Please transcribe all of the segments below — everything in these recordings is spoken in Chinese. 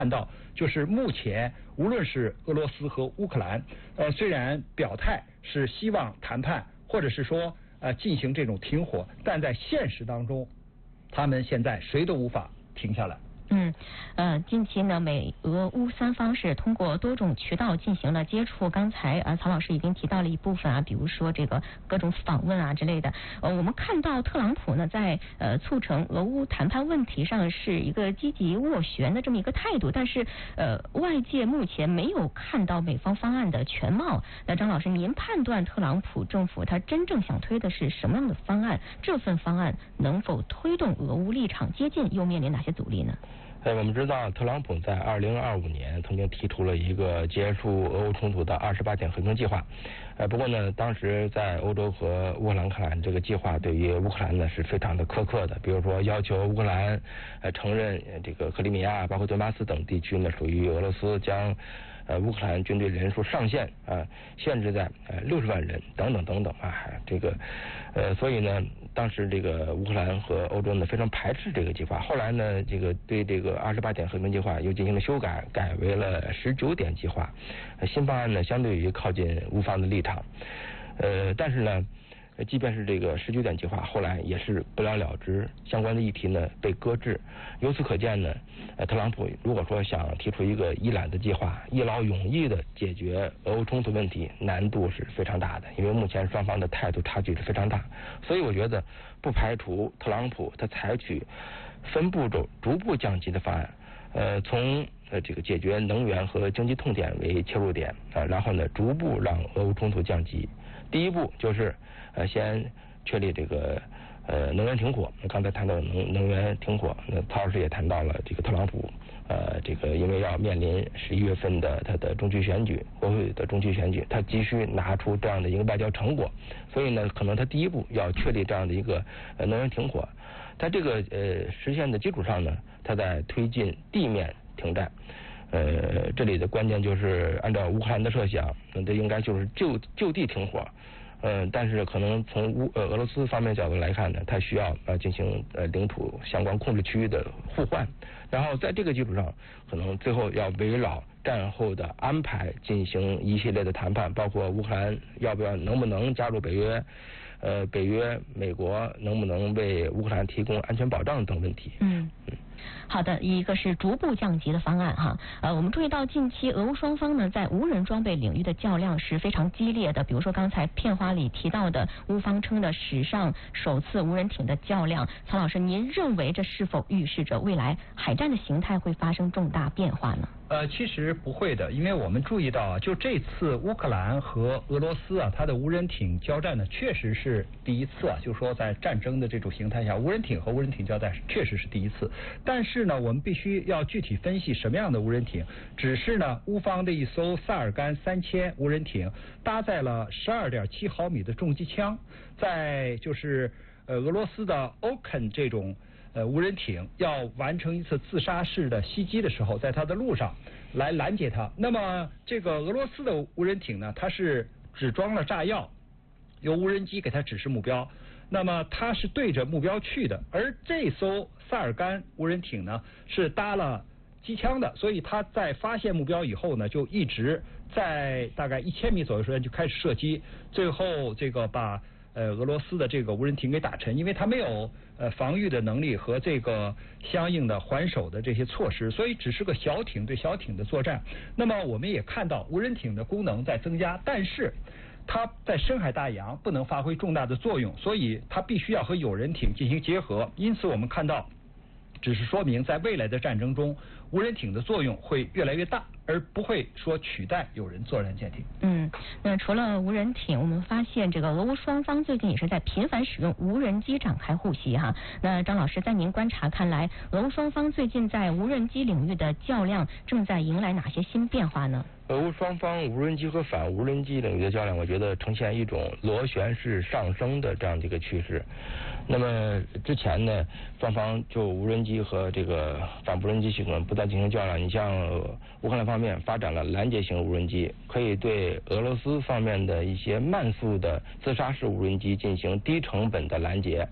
看到，就是目前无论是俄罗斯和乌克兰，虽然表态是希望谈判，或者是说进行这种停火，但在现实当中，他们现在谁都无法停下来。 近期呢，美俄乌三方是通过多种渠道进行了接触。刚才曹老师已经提到了一部分啊，比如说这个各种访问啊之类的。我们看到特朗普呢在促成俄乌谈判问题上是一个积极斡旋的这么一个态度，但是外界目前没有看到美方方案的全貌。那张老师，您判断特朗普政府他真正想推的是什么样的方案？这份方案能否推动俄乌立场接近，又面临哪些阻力呢？ 我们知道特朗普在2025年曾经提出了一个结束俄乌冲突的28点和平计划。不过呢，当时在欧洲和乌克兰看来，这个计划对于乌克兰呢是非常的苛刻的。比如说要求乌克兰承认这个克里米亚包括顿巴斯等地区呢属于俄罗斯，将乌克兰军队人数上限限制在60万人等等等等这个所以呢，当时这个乌克兰和欧洲呢非常排斥这个计划。后来呢，这个对这个28点和平计划又进行了修改，改为了19点计划。新方案呢相对于靠近乌方的立场，但是呢，即便是这个19点计划，后来也是不了了之，相关的议题呢被搁置。由此可见呢，特朗普如果说想提出一个一揽子计划，一劳永逸的解决俄乌冲突问题，难度是非常大的，因为目前双方的态度差距是非常大。所以我觉得不排除特朗普他采取分步骤逐步降级的方案，从这个解决能源和经济痛点为切入点然后呢逐步让俄乌冲突降级。第一步就是先确立这个能源停火。刚才谈到能源停火，那曹老师也谈到了这个特朗普这个因为要面临11月份的他的中期选举，国会的中期选举，他急需拿出这样的一个外交成果，所以呢，可能他第一步要确立这样的一个能源停火。在这个实现的基础上呢，他在推进地面停战。这里的关键就是按照乌克兰的设想，这应该就是就地停火。但是可能从俄罗斯方面角度来看呢，它需要进行领土相关控制区域的互换，然后在这个基础上，可能最后要围绕战后的安排进行一系列的谈判，包括乌克兰能不能加入北约，北约美国能不能为乌克兰提供安全保障等问题。 好的，一个是逐步降级的方案哈。我们注意到近期俄乌双方呢在无人装备领域的较量是非常激烈的，比如说刚才片花里提到的乌方称的史上首次无人艇的较量。曹老师，您认为这是否预示着未来海战的形态会发生重大变化呢？ 其实不会的，因为我们注意到就这次乌克兰和俄罗斯它的无人艇交战呢，确实是第一次就是说在战争的这种形态下，无人艇和无人艇交战确实是第一次。但是呢，我们必须要具体分析什么样的无人艇。只是呢，乌方的一艘萨尔干3000无人艇搭载了12.7毫米的重机枪，在就是俄罗斯的欧肯这种无人艇要完成一次自杀式的袭击的时候，在它的路上来拦截它。那么这个俄罗斯的无人艇呢，它是只装了炸药，由无人机给它指示目标，那么它是对着目标去的。而这艘萨尔干无人艇呢是搭了机枪的，所以它在发现目标以后呢，就一直在大概1000米左右时间就开始射击，最后这个把俄罗斯的这个无人艇给打沉，因为它没有防御的能力和这个相应的还手的这些措施，所以只是个小艇对小艇的作战。那么我们也看到无人艇的功能在增加，但是它在深海大洋不能发挥重大的作用，所以它必须要和有人艇进行结合。因此我们看到只是说明在未来的战争中，无人艇的作用会越来越大，而不会说取代有人作战舰艇。 那除了无人艇，我们发现这个俄乌双方最近也是在频繁使用无人机展开互袭哈。那张老师，在您观察看来，俄乌双方最近在无人机领域的较量正在迎来哪些新变化呢？ 俄乌双方无人机和反无人机领域的较量，我觉得呈现一种螺旋式上升的这样的一个趋势。那么之前呢，双方就无人机和这个反无人机系统不再进行较量。你像乌克兰方面发展了拦截型无人机，可以对俄罗斯方面的一些慢速的自杀式无人机进行低成本的拦截。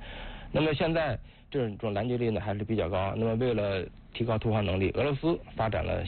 那么现在这种拦截率呢还是比较高。那么为了提高突防能力，俄罗斯发展了